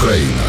Україна.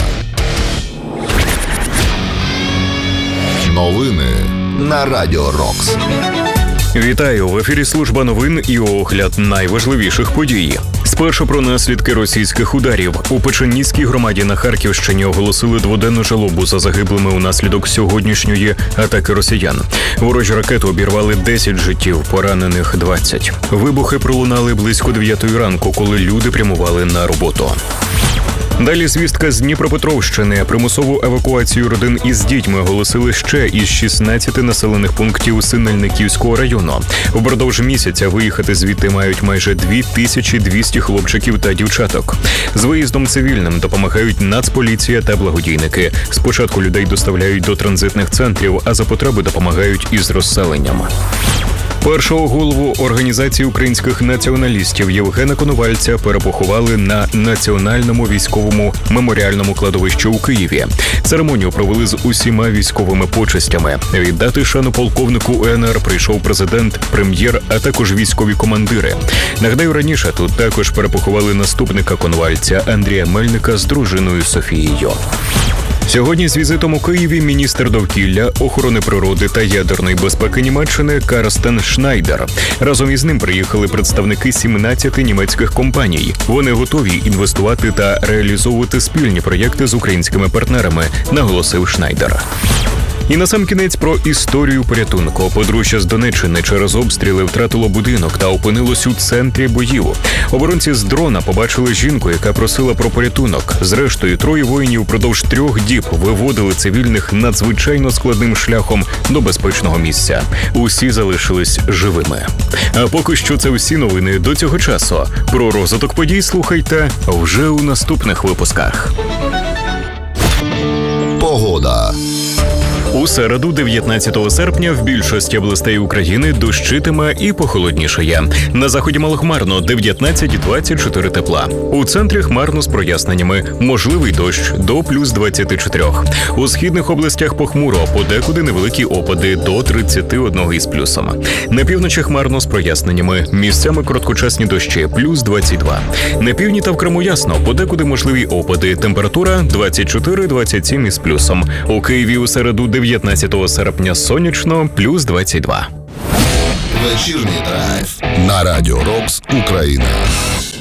Новини на Радіо Рокс. Вітаю! В ефірі служба новин і огляд найважливіших подій. Спершу про наслідки російських ударів. У Печеніській громаді на Харківщині оголосили дводенну жалобу за загиблими унаслідок сьогоднішньої атаки росіян. Ворожі ракети обірвали 10 життів, поранених 20. Вибухи пролунали близько 9 ранку, коли люди прямували на роботу. Далі звістка з Дніпропетровщини. Примусову евакуацію родин із дітьми оголосили ще із 16 населених пунктів Синельниківського району. Упродовж місяця виїхати звідти мають майже 2200 хлопчиків та дівчаток. З виїздом цивільним допомагають Нацполіція та благодійники. Спочатку людей доставляють до транзитних центрів, а за потреби допомагають із розселенням. Першого голову Організації українських націоналістів Євгена Коновальця перепоховали на Національному військовому меморіальному кладовищі у Києві. Церемонію провели з усіма військовими почестями. Віддати шану полковнику УНР прийшов президент, прем'єр, а також військові командири. Нагадаю, раніше тут також перепоховали наступника Коновальця Андрія Мельника з дружиною Софією. Сьогодні з візитом у Києві міністр довкілля, охорони природи та ядерної безпеки Німеччини Карстен Шнайдер. Разом із ним приїхали представники 17 німецьких компаній. Вони готові інвестувати та реалізовувати спільні проєкти з українськими партнерами, наголосив Шнайдер. І насамкінець про історію порятунку. Подружжя з Донеччини через обстріли втратило будинок та опинилось у центрі боїв. Оборонці з дрона побачили жінку, яка просила про порятунок. Зрештою, 3 воїнів впродовж 3 діб виводили цивільних надзвичайно складним шляхом до безпечного місця. Усі залишились живими. А поки що це всі новини до цього часу. Про розвиток подій слухайте вже у наступних випусках. Погода. У середу, 19 серпня, в більшості областей України дощитиме і похолоднішає. На заході малохмарно 19-24 тепла. У центрі хмарно з проясненнями. Можливий дощ до плюс 24. У східних областях похмуро, подекуди невеликі опади до 31 із плюсом. На півночі хмарно з проясненнями. Місцями короткочасні дощі плюс 22. На півдні та в Криму ясно, подекуди можливі опади. Температура 24-27 із плюсом. У Києві у середу 19 серпня сонячно, плюс 22. Вечірній драйв на Радіо Рокс Україна.